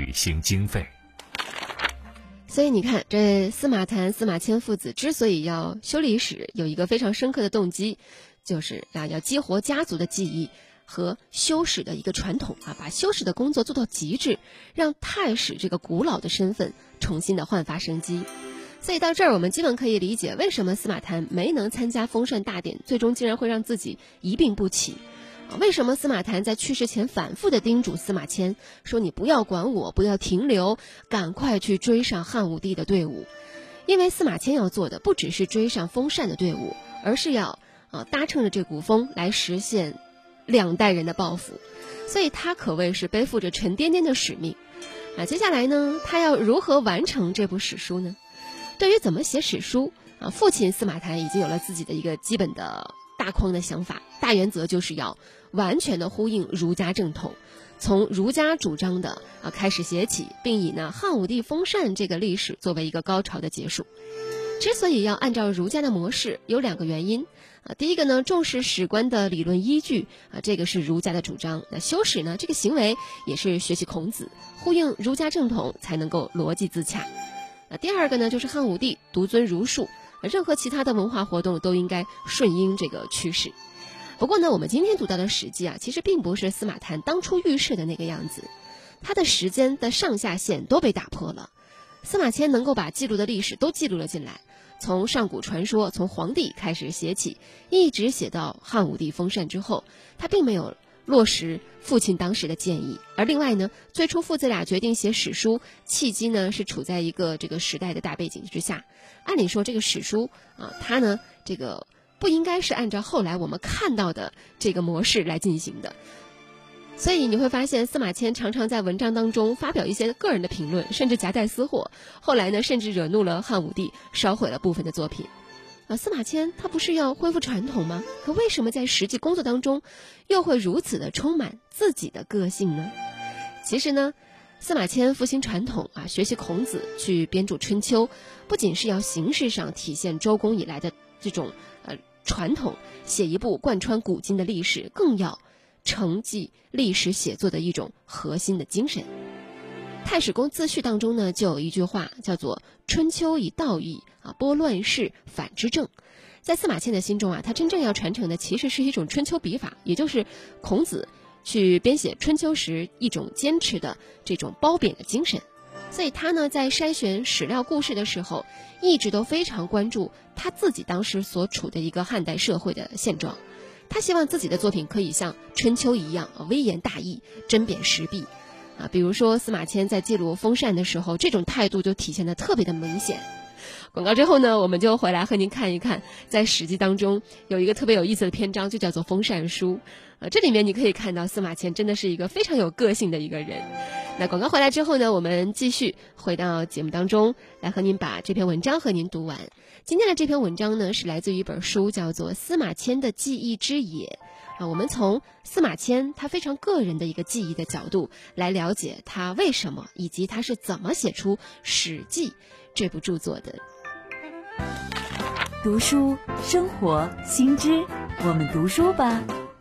旅行经费。 所以你看，这司马谈、司马迁父子之所以要修历史，有一个非常深刻的动机，就是要激活家族的记忆和修史的一个传统把修史的工作做到极致，让太史这个古老的身份重新的焕发生机。所以到这儿，我们基本可以理解为什么司马谈没能参加封禅大典，最终竟然会让自己一病不起。为什么司马谈在去世前反复的叮嘱司马迁说，你不要管我，不要停留，赶快去追上汉武帝的队伍。因为司马迁要做的不只是追上封禅的队伍，而是要搭乘着这股风来实现2代人的抱负。所以他可谓是背负着沉甸甸的使命。接下来呢，他要如何完成这部史书呢？对于怎么写史书父亲司马谈已经有了自己的一个基本的大框的想法，大原则就是要完全的呼应儒家正统，从儒家主张的开始写起，并以汉武帝封禅这个历史作为一个高潮的结束。之所以要按照儒家的模式，有2个原因第一个呢，重视史观的理论依据这个是儒家的主张。那修史呢，这个行为也是学习孔子，呼应儒家正统，才能够逻辑自洽。第2个呢，就是汉武帝独尊儒术，任何其他的文化活动都应该顺应这个趋势。不过呢，我们今天读到的《史记》其实并不是司马谈当初预设的那个样子，他的时间的上下限都被打破了。司马迁能够把记录的历史都记录了进来，从上古传说，从黄帝开始写起，一直写到汉武帝封禅之后，他并没有落实父亲当时的建议。而另外呢，最初父子俩决定写史书，契机呢是处在一个这个时代的大背景之下。按理说这个史书它呢这个不应该是按照后来我们看到的这个模式来进行的。所以你会发现司马迁常常在文章当中发表一些个人的评论，甚至夹带私货，后来呢甚至惹怒了汉武帝，烧毁了部分的作品。司马迁他不是要恢复传统吗？可为什么在实际工作当中又会如此的充满自己的个性呢？其实呢，司马迁复兴传统学习孔子去编著春秋，不仅是要形式上体现周公以来的这种传统，写一部贯穿古今的历史，更要承继历史写作的一种核心的精神。太史公自序当中呢，就有一句话叫做春秋以道义拨乱世，反之政。在司马迁的心中他真正要传承的其实是一种春秋笔法，也就是孔子去编写春秋时一种坚持的这种褒贬的精神。所以他呢在筛选史料故事的时候，一直都非常关注他自己当时所处的一个汉代社会的现状。他希望自己的作品可以像春秋一样微言大义，针砭时弊比如说司马迁在记录封禅的时候，这种态度就体现得特别的明显。广告之后呢，我们就回来和您看一看，在史记当中有一个特别有意思的篇章，就叫做封禅书。这里面你可以看到司马迁真的是一个非常有个性的一个人。那广告回来之后呢，我们继续回到节目当中来和您把这篇文章和您读完。今天的这篇文章呢，是来自于一本书，叫做《司马迁的记忆之野》我们从司马迁他非常个人的一个记忆的角度来了解他为什么以及他是怎么写出《史记》这部著作的。 读书生活新知，我们读书吧。